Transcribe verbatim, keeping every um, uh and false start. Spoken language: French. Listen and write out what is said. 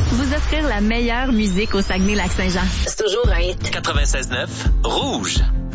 vous offrir la meilleure musique au Saguenay-Lac-Saint-Jean. C'est toujours un hit. quatre-vingt-seize neuf Rouge.